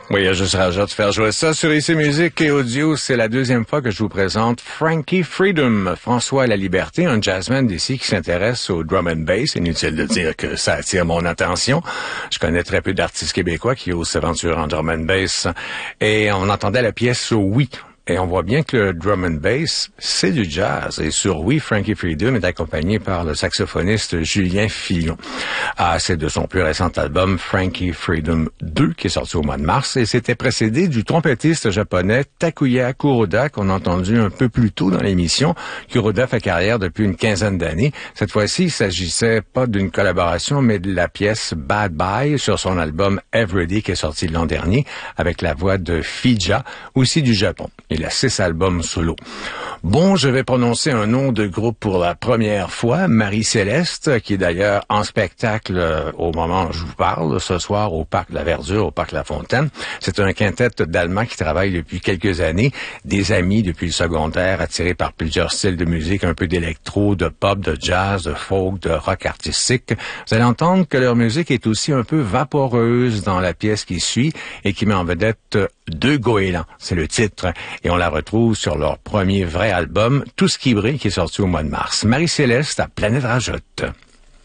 Oui, je suis ravi de faire jouer ça sur IC Musique et Audio. C'est la deuxième fois que je vous présente Frankie Freedom, François La Liberté, un jazzman d'ici qui s'intéresse au drum and bass. Inutile de dire que ça attire mon attention. Je connais très peu d'artistes québécois qui osent s'aventurer en drum and bass. Et on entendait la pièce Oui. Et on voit bien que le drum and bass, c'est du jazz. Et sur Oui, Frankie Freedom est accompagné par le saxophoniste Julien Fillon. C'est de son plus récent album, Frankie Freedom 2, qui est sorti au mois de mars. Et c'était précédé du trompettiste japonais Takuya Kuroda, qu'on a entendu un peu plus tôt dans l'émission. Kuroda fait carrière depuis une quinzaine d'années. Cette fois-ci, il s'agissait pas d'une collaboration, mais de la pièce Bad Bye sur son album Everyday, qui est sorti l'an dernier, avec la voix de Fija, aussi du Japon. Il a 6 albums solo. Bon, je vais prononcer un nom de groupe pour la première fois, Marie-Céleste, qui est d'ailleurs en spectacle au moment où je vous parle, ce soir au Parc de la Verdure, au Parc La Fontaine. C'est un quintet d'Allemands qui travaille depuis quelques années, des amis depuis le secondaire, attirés par plusieurs styles de musique, un peu d'électro, de pop, de jazz, de folk, de rock artistique. Vous allez entendre que leur musique est aussi un peu vaporeuse dans la pièce qui suit et qui met en vedette Deux Goélands, c'est le titre, et on la retrouve sur leur premier vrai album, Tout ce qui brille, qui est sorti au mois de mars. Marie-Céleste à Planète Rajotte.